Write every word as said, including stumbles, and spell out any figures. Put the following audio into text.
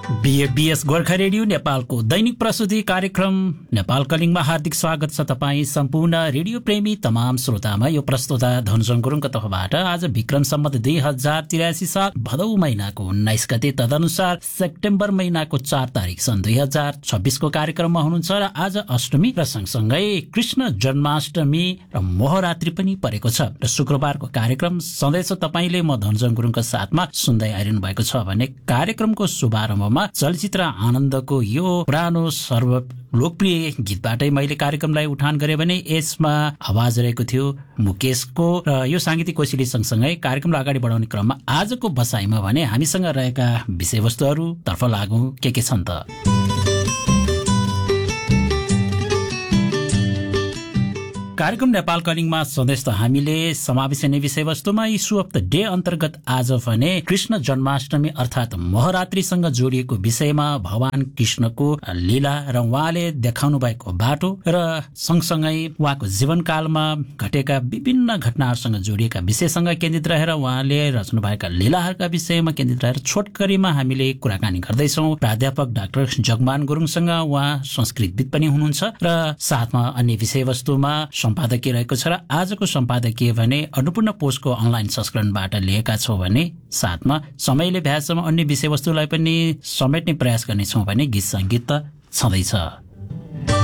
BS Gorkha radio नेपालको दैनिक प्रस्तुति कार्यक्रम नेपाल कलिङमा हार्दिक स्वागत छ। तपाईँ सम्पूर्ण रेडियो प्रेमी तमाम श्रोतामा यो प्रस्तुता धनजङ गुरुङको तर्फबाट आज विक्रम सम्वत दुई हजार तिरासी साल भदौ महिनाको उन्नाइस गते तदनुसार सेप्टेम्बर महिनाको चार तारिक सन् दुई हजार छब्बिसको कार्यक्रममा हुनुहुन्छ र आज अष्टमी र सँगसँगै कृष्ण जन्माष्टमी र मोहरात्रि पनि परेको छ र शुक्रबारको कार्यक्रम सधैँ तपाईँले म धनजङ गुरुङको साथमा सुन्दै आइरहनु भएको छ भने कार्यक्रमको शुभारम्भमा चलचित्र आनन्दको यो पुरानो सर्व लोकप्रिय गीतबाटै मैले कार्यक्रमलाई उठान गरेँ भने यसमा आवाज रहेको थियो मुकेशको र यो साङ्गीतिक कोइली सँगसँगै कार्यक्रमलाई अगाडि बढाउने क्रममा आजको बसाइमा भने हामीसँग रहेका विषयवस्तुहरू तर्फ लागौं के के छन् त। कार्यक्रम नेपाल कलिङमा सधैँ त हामीले समावेश हुने विषयवस्तुमा इस्यु अफ द डे अन्तर्गत आज भने कृष्ण जन्माष्टमी अर्थात् मोहरात्रिसँग जोडिएको विषयमा भगवान कृष्णको लीला र उहाँले देखाउनु भएको बाटो र सँगसँगै उहाँको जीवनकालमा घटेका विभिन्न घटनाहरूसँग जोडिएका विषयसँग केन्द्रित रहेर उहाँले रच्नुभएका लीलाहरूका विषयमा केन्द्रित रहेर छोटकरीमा हामीले कुराकानी गर्दैछौँ। प्राध्यापक डाक्टर जगमान गुरुङसँग उहाँ संस्कृतविद पनि हुनुहुन्छ र साथमा अन्य विषयवस्तुमा सम्पादकीय रहेको छ र आजको सम्पादकीय भने अन्नपूर्ण पोस्टको अनलाइन संस्करणबाट लिएका छौँ भने साथमा समयले भ्याएसम्म अन्य विषयवस्तुलाई पनि समेट्ने प्रयास गर्नेछौँ भने गीत सङ्गीत त छँदैछ।